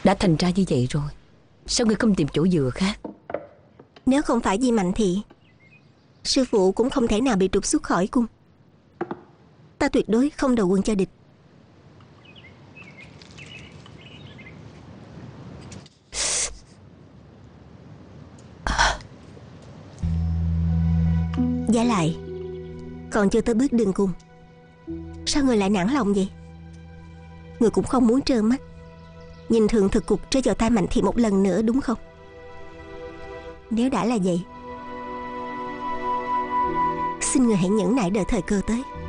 Đã thành ra như vậy rồi, sao ngươi không tìm chỗ dựa khác? Nếu không phải vì Mạnh Thị, sư phụ cũng không thể nào bị trục xuất khỏi cung. Ta tuyệt đối không đầu quân cho địch. Giả lại còn chưa tới bước đường cùng, sao người lại nản lòng vậy? Người cũng không muốn trơ mắt nhìn thượng thực cục rơi vào tay Mạnh Thị một lần nữa đúng không? Nếu đã là vậy, xin người hãy nhẫn nại đợi thời cơ tới.